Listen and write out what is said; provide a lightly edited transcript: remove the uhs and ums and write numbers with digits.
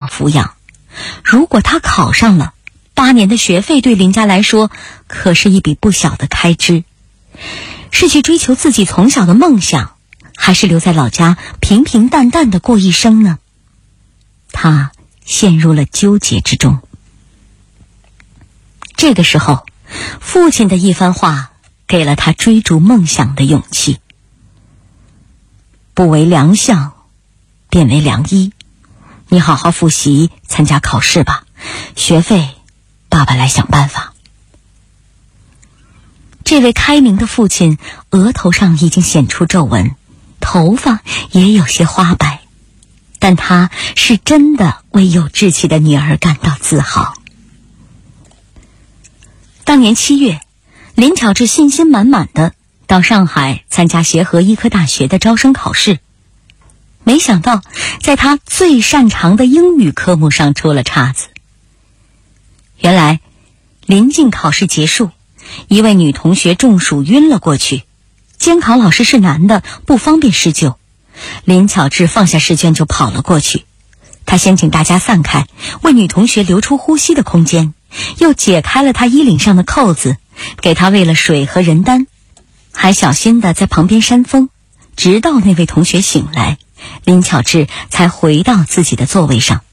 抚养。如果他考上了，8年的学费对林家来说可是一笔不小的开支。是去追求自己从小的梦想，还是留在老家平平淡淡的过一生呢？他陷入了纠结之中。这个时候，父亲的一番话给了他追逐梦想的勇气。不为良相，便为良医。你好好复习，参加考试吧，学费爸爸来想办法。这位开明的父亲额头上已经显出皱纹，头发也有些花白，但他是真的为有志气的女儿感到自豪。当年7月，林巧稚信心满满的到上海参加协和医科大学的招生考试，没想到在他最擅长的英语科目上出了岔子。原来临近考试结束，一位女同学中暑晕了过去，监考老师是男的，不方便施救。林巧稚放下试卷就跑了过去，她先请大家散开，为女同学留出呼吸的空间，又解开了她衣领上的扣子，给她喂了水和人丹，还小心地在旁边扇风，直到那位同学醒来，林巧稚才回到自己的座位上。